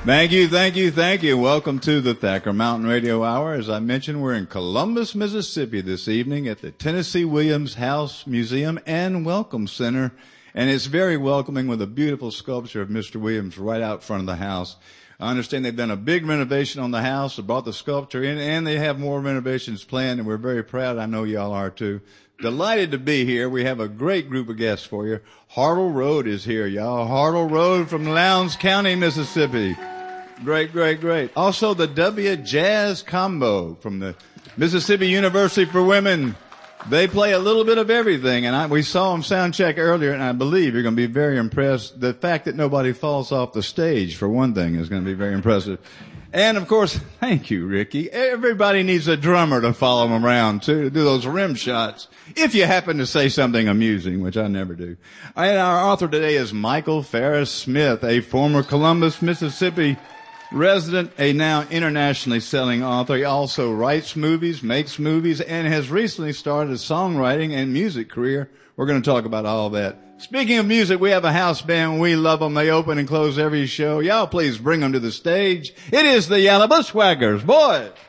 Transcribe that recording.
Thank you. Welcome to the Thacker Mountain Radio Hour. As I mentioned, we're in Columbus, Mississippi this evening at the Tennessee Williams House Museum and Welcome Center. And it's very welcoming with a beautiful sculpture of Mr. Williams right out front of the house. I understand they've done a big renovation on the house. They brought the sculpture in, and they have more renovations planned, and we're very proud. I know y'all are too. Delighted to be here. We have a great group of guests for you. Hartle Road is here, y'all. Hartle Road from Lowndes County, Mississippi. Great. Also the W Jazz Combo from the Mississippi University for Women. They play a little bit of everything, and we saw them sound check earlier, and I believe you're going to be very impressed. The fact that nobody falls off the stage, for one thing, is going to be very impressive. And, of course, thank you, Ricky. Everybody needs a drummer to follow them around, too, to do those rim shots, if you happen to say something amusing, which I never do. And our author today is Michael Farris Smith, a former Columbus, Mississippi resident, a now internationally selling author. He also writes movies, makes movies, and has recently started a songwriting and music career. We're going to talk about all that. Speaking of music, we have a house band. We love them. They open and close every show. Y'all please bring them to the stage. It is the Yalla Bushwhackers. Boys!